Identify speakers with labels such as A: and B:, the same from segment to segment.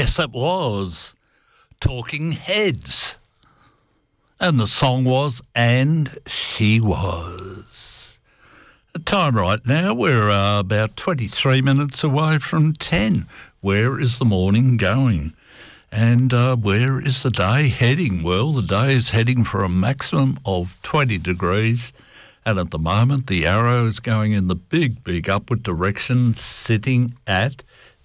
A: Yes, it was Talking Heads. And the song was And She Was. The time right now, we're about 23 minutes away from 10. Where is the morning going? And where is the day heading? Well, the day is heading for a maximum of 20 degrees. And at the moment, the arrow is going in the big upward direction, sitting at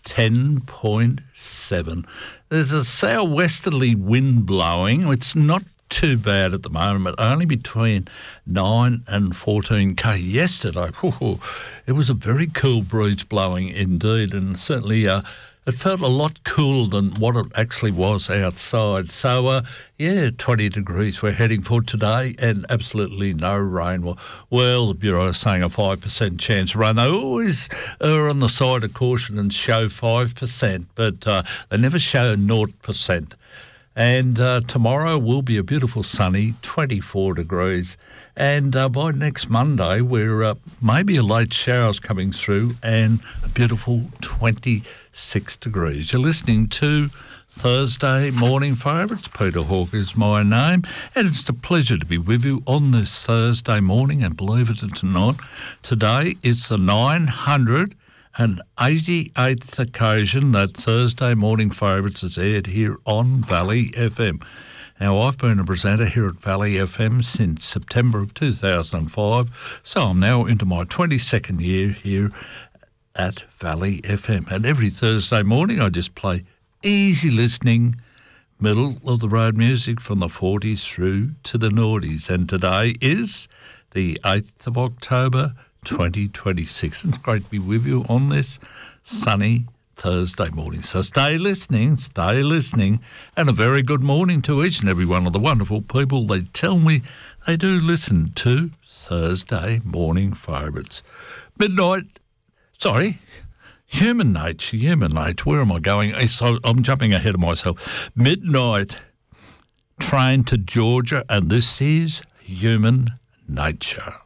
A: 10.7. There's a southwesterly wind blowing. It's not too bad at the moment, only between 9 and 14k. Yesterday, it was a very cool breeze blowing indeed, and certainly it felt a lot cooler than what it actually was outside. So, 20 degrees we're heading for today and absolutely no rain. Well, the Bureau is saying a 5% chance of rain. They always are on the side of caution and show 5%, but they never show 0%. And tomorrow will be a beautiful sunny 24 degrees. And by next Monday, we're maybe a late showers coming through and a beautiful 26 degrees. You're listening to Thursday Morning Favourites. Peter Hawke is my name. And it's a pleasure to be with you on this Thursday morning. And believe it or not, today it's the 988th occasion that Thursday Morning Favourites is aired here on Valley FM. Now, I've been a presenter here at Valley FM since September of 2005, so I'm now into my 22nd year here at Valley FM. And every Thursday morning I just play easy listening, middle-of-the-road music from the 40s through to the noughties. And today is the 8th of October, 2026. It's great to be with you on this sunny Thursday morning. So stay listening, and a very good morning to each and every one of the wonderful people they tell me they do listen to Thursday Morning Favourites. Human nature, where am I going? So I'm jumping ahead of myself. Midnight Train to Georgia, and this is Human Nature.